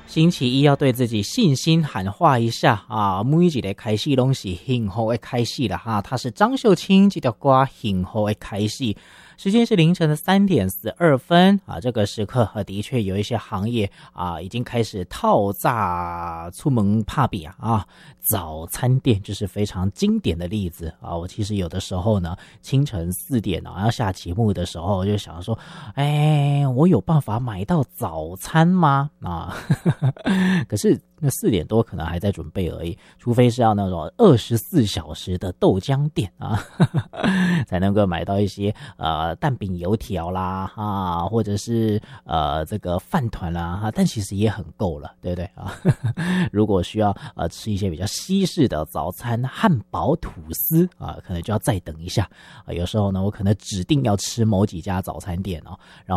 星期一要对自己信心喊话一下啊！每一个开始都是幸福的开始了哈。他是张秀清，这条歌幸福的开始。时间是凌晨的3:42啊，这个时刻的确有一些行业啊已经开始套炸出门怕比啊，早餐店就是非常经典的例子啊。我其实有的时候呢，清晨4点啊要下节目的时候，就想说，我有办法买到早餐吗？啊，可是那4点多可能还在准备而已，除非是要那种24小时的豆浆店啊，才能够买到一些蛋饼油条啦啊，或者是这个饭团啦但其实也很够了，对不对啊？如果需要吃一些比较西式的早餐，汉堡吐司啊，可能就要再等一下有时候呢，我可能指定要吃某几家早餐店然